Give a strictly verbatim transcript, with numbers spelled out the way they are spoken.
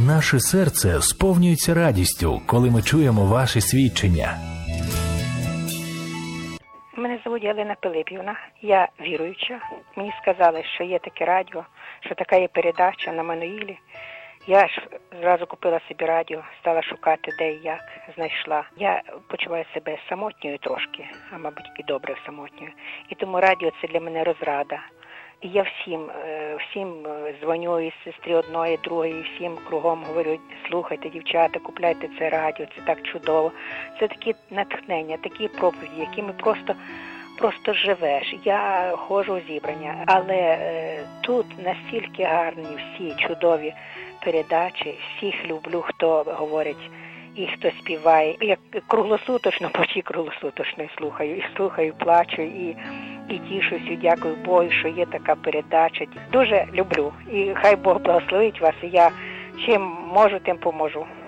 Наше серце сповнюється радістю, коли ми чуємо ваші свідчення. Мене звуть Галина Пилипівна, я віруюча. Мені сказали, що є таке радіо, що така є передача на Мануїлі. Я ж зразу купила собі радіо, стала шукати, де і як, знайшла. Я почуваю себе самотньою трошки, а мабуть і добре самотньою. І тому радіо – це для мене розрада. І я всім, всім дзвоню, і сестрі одної, другої, всім кругом говорю: слухайте, дівчата, купляйте це радіо, це так чудово. Це такі натхнення, такі проповіді, якими просто, просто живеш. Я ходжу у зібрання, але е, тут настільки гарні всі чудові передачі, всіх люблю, хто говорить і хто співає. Я круглосуточно, почти круглосуточно слухаю, і слухаю, плачу, і І тішусь, і дякую Богу, що є така передача. Дуже люблю. І хай Бог благословить вас, і я чим можу, тим поможу.